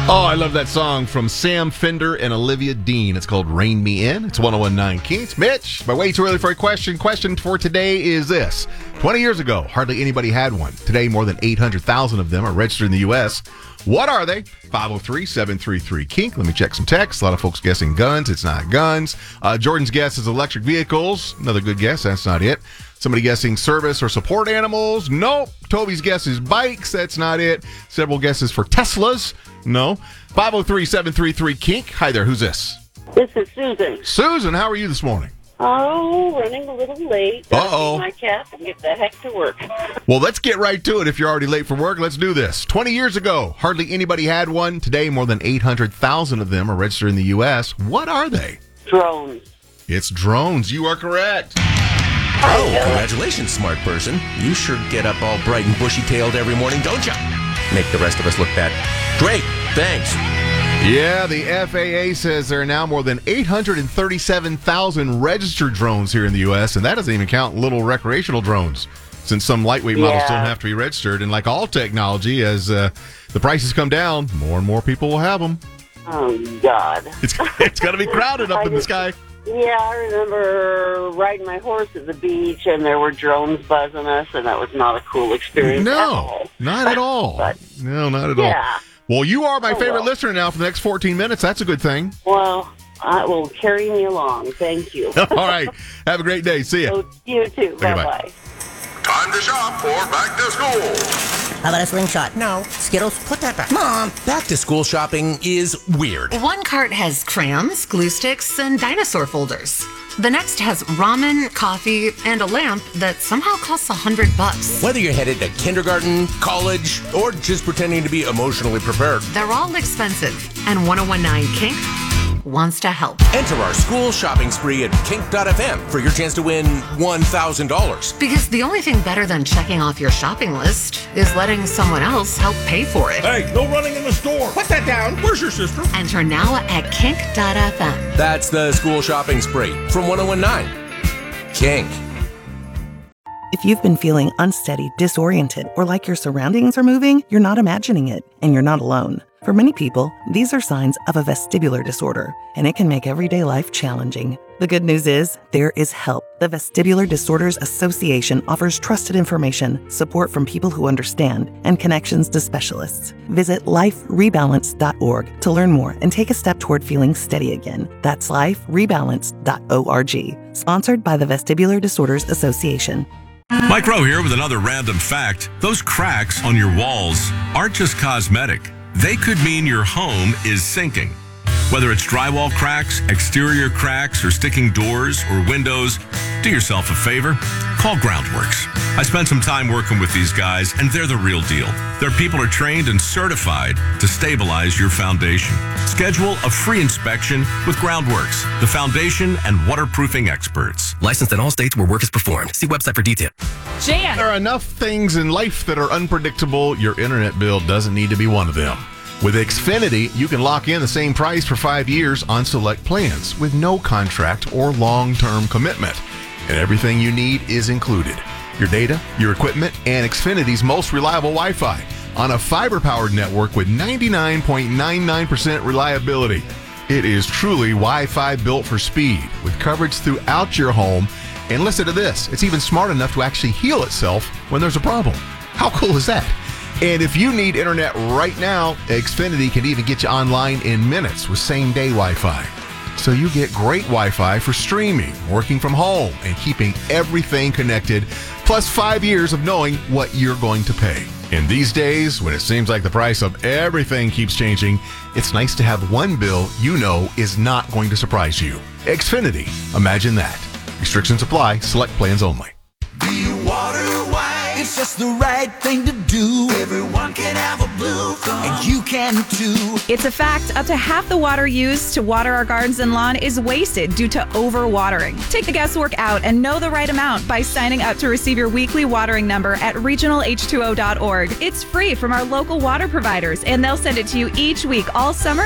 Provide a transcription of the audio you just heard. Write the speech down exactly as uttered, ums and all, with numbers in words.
Oh, I love that song from Sam Fender and Olivia Dean. It's called Rain Me In. It's one oh one point nine Kinks. Mitch, but way too early for a question. Question for today is this. twenty years ago, hardly anybody had one. Today, more than eight hundred thousand of them are registered in the U S. What are they? five oh three, seven three three, Kink. Let me check some text. A lot of folks guessing guns. It's not guns. Uh, Jordan's guess is electric vehicles. Another good guess. That's not it. Somebody guessing service or support animals. Nope. Toby's guess is bikes. That's not it. Several guesses for Teslas. No. five oh three, seven three three, Kink. Hi there. Who's this? This is Susan. Susan, how are you this morning? Oh, running a little late. Uh-oh. My cat and get the heck to work. Well, let's get right to it. If you're already late for work, let's do this. twenty years ago, hardly anybody had one. Today, more than eight hundred thousand of them are registered in the U S. What are they? Drones. It's drones. You are correct. Oh, congratulations, smart person. You sure get up all bright and bushy-tailed every morning, don't you? Make the rest of us look bad. Great, thanks. Yeah, the F A A says there are now more than eight hundred thirty-seven thousand registered drones here in the U S, and that doesn't even count little recreational drones, since some lightweight models Yeah. don't have to be registered. And like all technology, as uh, the prices come down, more and more people will have them. Oh, God. It's, it's going to be crowded up I in the just- sky. Yeah, I remember riding my horse at the beach, and there were drones buzzing us, and that was not a cool experience at No, all. not at all. But- No, not at all. Yeah. Well, you are my Oh, favorite well. listener now for the next fourteen minutes. That's a good thing. Well, I will carry me along. Thank you. All right. Have a great day. See ya. So, you too. Okay, bye. Bye-bye. Time to shop for back to school. How about a slingshot? No. Skittles? Put that back. Mom! Back-to-school shopping is weird. One cart has crayons, glue sticks, and dinosaur folders. The next has ramen, coffee, and a lamp that somehow costs a hundred bucks. Whether you're headed to kindergarten, college, or just pretending to be emotionally prepared, They're all expensive, and one oh one point nine Kink wants to help. enter our school shopping spree at kink dot f m for your chance to win one thousand dollars. Because the only thing better than checking off your shopping list is letting someone else help pay for it. Hey, no running in the store. Put that down. Where's your sister? Enter now at kink dot f m. That's the school shopping spree from one oh one point nine Kink. If you've been feeling unsteady, disoriented, or like your surroundings are moving, you're not imagining it, and you're not alone. For many people, these are signs of a vestibular disorder, and it can make everyday life challenging. The good news is, there is help. The Vestibular Disorders Association offers trusted information, support from people who understand, and connections to specialists. Visit life rebalance dot org to learn more and take a step toward feeling steady again. That's life rebalance dot org. Sponsored by the Vestibular Disorders Association. Mike Rowe here with another random fact. Those cracks on your walls aren't just cosmetic. They could mean your home is sinking. Whether it's drywall cracks, exterior cracks, or sticking doors or windows, do yourself a favor. Call Groundworks. I spent some time working with these guys, and they're the real deal. Their people are trained and certified to stabilize your foundation. Schedule a free inspection with Groundworks, the foundation and waterproofing experts. Licensed in all states where work is performed. See website for details. Jan! There are enough things in life that are unpredictable. Your internet bill doesn't need to be one of them. With Xfinity, you can lock in the same price for five years on select plans with no contract or long-term commitment. And everything you need is included. Your data, your equipment, and Xfinity's most reliable Wi-Fi on a fiber-powered network with ninety-nine point nine nine percent reliability. It is truly Wi-Fi built for speed with coverage throughout your home. And listen to this, it's even smart enough to actually heal itself when there's a problem. How cool is that? And if you need internet right now, Xfinity can even get you online in minutes with same-day Wi-Fi. So you get great Wi-Fi for streaming, working from home, and keeping everything connected, plus five years of knowing what you're going to pay. In these days, when it seems like the price of everything keeps changing, it's nice to have one bill you know is not going to surprise you. Xfinity. Imagine that. Restrictions apply. Select plans only. It's just the right thing to do. Everyone can have a blue thumb, and you can too. It's a fact, up to half the water used to water our gardens and lawn is wasted due to overwatering. Take the guesswork out and know the right amount by signing up to receive your weekly watering number at regional h two o dot org. It's free from our local water providers, and they'll send it to you each week all summer